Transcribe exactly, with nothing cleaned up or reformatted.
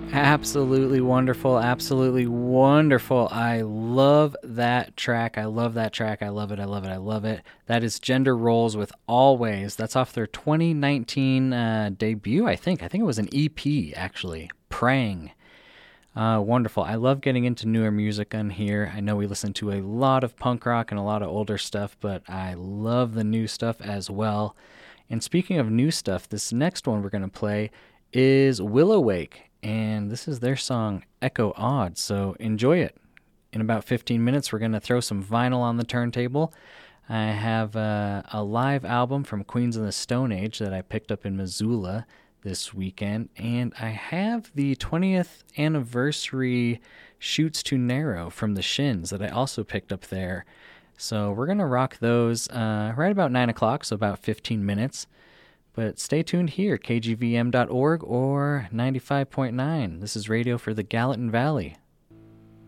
Absolutely wonderful. Absolutely wonderful. I love that track. I love that track. I love it. I love it. I love it. That is Gender Roles with Always. That's off their twenty nineteen uh, debut, I think. I think it was an E P, actually. Praying. Uh, wonderful. I love getting into newer music on here. I know we listen to a lot of punk rock and a lot of older stuff, but I love the new stuff as well. And speaking of new stuff, this next one we're going to play is Willowake, and this is their song Echo Odd, so enjoy it. In about fifteen minutes, we're going to throw some vinyl on the turntable. I have uh, a live album from Queens of the Stone Age that I picked up in Missoula this weekend, and I have the twentieth anniversary Shoots Too Narrow from the Shins that I also picked up there. So we're going to rock those uh, right about nine o'clock, so about fifteen minutes. But stay tuned here, K G V M dot org or ninety-five point nine. This is radio for the Gallatin Valley.